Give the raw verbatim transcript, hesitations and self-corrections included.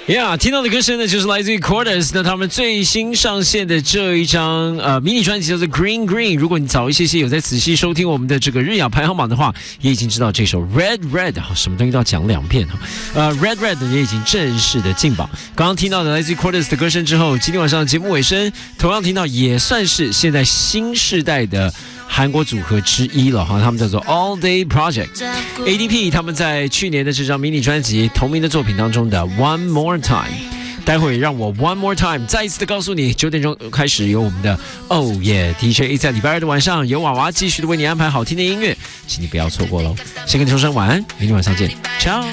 Yeah， 听到的歌声呢，就是来自于 Quarters 那他们最新上线的这一张呃迷你专辑叫做 Green Green。如果你早一些些有在仔细收听我们的这个日亚排行榜的话，也已经知道这首 Red Red 什么东西都要讲两遍哈。呃 ，Red Red 也已经正式的进榜。刚刚听到的来自于 Quarters 的歌声之后，今天晚上的节目尾声，同样听到也算是现在新世代的韩国组合之一了哈，他们叫做 All Day Project。A D P 他们在去年的这张迷你专辑同名的作品当中的 One More Time， 待会让我 One More Time 再一次的告诉你，九点钟开始有我们的 Oh Yeah D J， 在礼拜二的晚上有娃娃继续的为你安排好听的音乐，请你不要错过喽。先跟你说声晚安，明天晚上见，ciao。